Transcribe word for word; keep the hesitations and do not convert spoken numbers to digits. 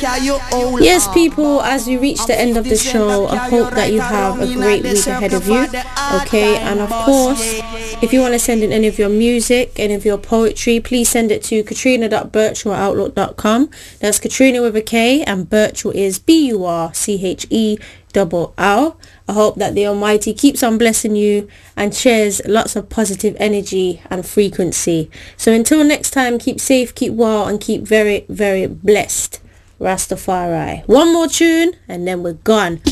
Yes, people, as we reach the end of the show, I hope that you have a great week ahead of you. Okay, and of course, if you want to send in any of your music, any of your poetry, please send it to katrina dot birchall at outlook dot com. That's Katrina with a K, and Birchall is B U R C H E double L. I hope that the Almighty keeps on blessing you and shares lots of positive energy and frequency. So until next time, keep safe, keep well, and keep very, very blessed. Rastafari. One more tune and then we're gone.